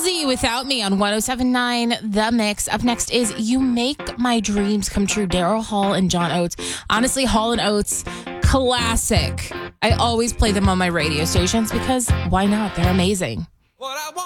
Halsey, Without Me on 107.9 The Mix. Up next is You Make My Dreams Come True, Daryl Hall and John Oates. Honestly, Hall and Oates, classic. I always play them on my radio stations because why not? They're amazing.